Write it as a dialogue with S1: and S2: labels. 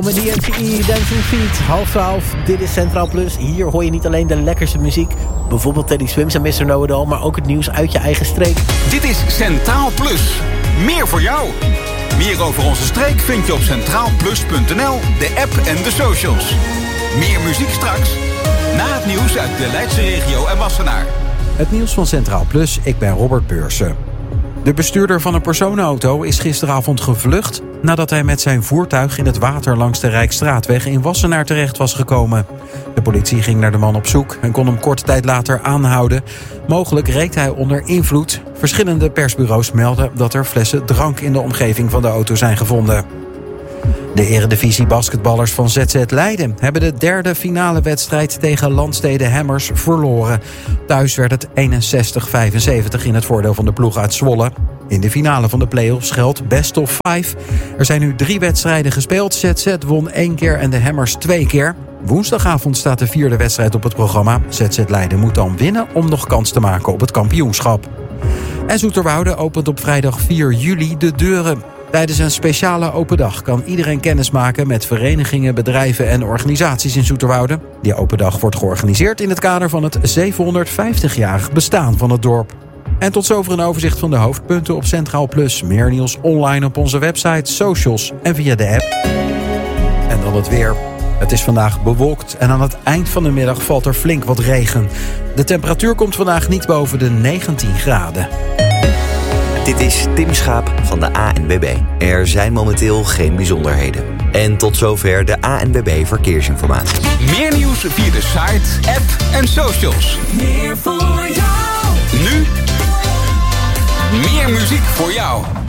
S1: Met DNCE, Dancing Feet, 11:30. Dit is Centraal Plus. Hier hoor je niet alleen de lekkerste muziek, bijvoorbeeld Teddy Swims en Mr. Know-It-All, maar ook het nieuws uit je eigen streek.
S2: Dit is Centraal Plus. Meer voor jou. Meer over onze streek vind je op centraalplus.nl, de app en de socials. Meer muziek straks, na het nieuws uit de Leidse regio en Wassenaar.
S3: Het nieuws van Centraal Plus, ik ben Robert Beursen. De bestuurder van een personenauto is gisteravond gevlucht nadat hij met zijn voertuig in het water langs de Rijksstraatweg in Wassenaar terecht was gekomen. De politie ging naar de man op zoek en kon hem korte tijd later aanhouden. Mogelijk reed hij onder invloed. Verschillende persbureaus melden dat er flessen drank in de omgeving van de auto zijn gevonden. De Eredivisie basketballers van ZZ Leiden hebben de derde finale wedstrijd tegen Landstede Hammers verloren. Thuis werd het 61-75 in het voordeel van de ploeg uit Zwolle. In de finale van de play-offs geldt best of 5. Er zijn nu 3 wedstrijden gespeeld. ZZ won 1 keer en de Hammers 2 keer. Woensdagavond staat de 4e wedstrijd op het programma. ZZ Leiden moet dan winnen om nog kans te maken op het kampioenschap. En Zoeterwoude opent op vrijdag 4 juli de deuren. Tijdens een speciale open dag kan iedereen kennis maken met verenigingen, bedrijven en organisaties in Zoeterwoude. Die open dag wordt georganiseerd in het kader van het 750-jarig bestaan van het dorp. En tot zover een overzicht van de hoofdpunten op Centraal Plus. Meer nieuws online op onze website, socials en via de app. En dan het weer. Het is vandaag bewolkt en aan het eind van de middag valt er flink wat regen. De temperatuur komt vandaag niet boven de 19 graden.
S4: Dit is Tim Schaap van de ANWB. Er zijn momenteel geen bijzonderheden. En tot zover de ANWB Verkeersinformatie.
S2: Meer nieuws via de site, app en socials.
S5: Meer voor jou.
S2: Nu meer muziek voor jou.